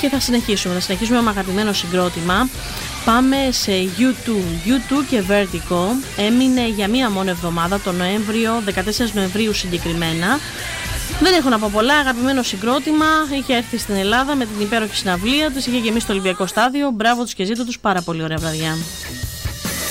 και θα συνεχίσουμε με αγαπημένο συγκρότημα. Πάμε σε U2 και Vertigo. Έμεινε για μία μόνο εβδομάδα, το Νοέμβριο, 14 Νοεμβρίου συγκεκριμένα. Δεν έχω να πω πολλά, αγαπημένο συγκρότημα. Είχε έρθει στην Ελλάδα με την υπέροχη συναυλία τους, είχε γεμίσει το Ολυμπιακό Στάδιο. Μπράβο τους και ζήτω τους, πάρα πολύ ωραία βραδιά.